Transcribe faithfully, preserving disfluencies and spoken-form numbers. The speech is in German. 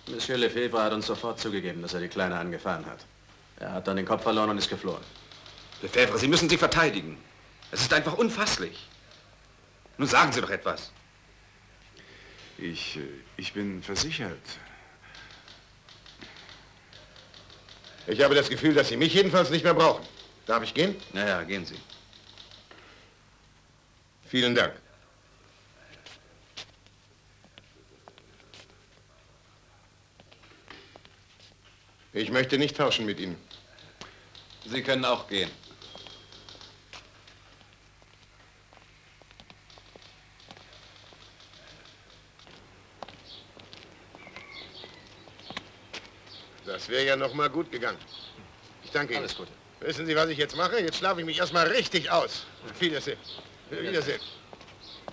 Monsieur Lefebvre hat uns sofort zugegeben, dass er die Kleine angefahren hat. Er hat dann den Kopf verloren und ist geflohen. Lefebvre, Sie müssen sich verteidigen. Es ist einfach unfasslich. Nun sagen Sie doch etwas. Ich, ich bin versichert. Ich habe das Gefühl, dass Sie mich jedenfalls nicht mehr brauchen. Darf ich gehen? Na ja, gehen Sie. Vielen Dank. Ich möchte nicht tauschen mit Ihnen. Sie können auch gehen. Das wäre ja noch mal gut gegangen. Ich danke Ihnen. Alles Gute. Wissen Sie, was ich jetzt mache? Jetzt schlafe ich mich erst mal richtig aus. Auf Wiedersehen. Wiedersehen.